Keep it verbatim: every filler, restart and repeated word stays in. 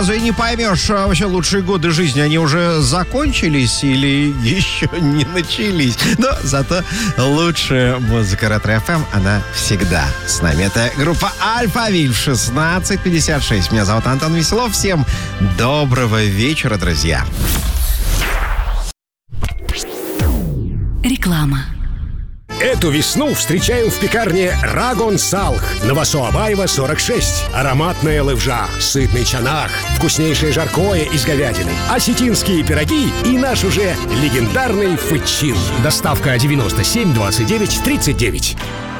И не поймешь, а вообще лучшие годы жизни, они уже закончились или еще не начались. Но зато лучшая музыка Ретро-эф эм, она всегда с нами. Это группа Альфавиль в шестнадцать пятьдесят шесть. Меня зовут Антон Веселов. Всем доброго вечера, друзья. Реклама. Эту весну встречаем в пекарне Рагон Салх. Новосоабаева, сорок шесть. Ароматная лывжа, сытный чанах, вкуснейшее жаркое из говядины, осетинские пироги и наш уже легендарный фычин. Доставка девяносто семь двадцать девять тридцать девять.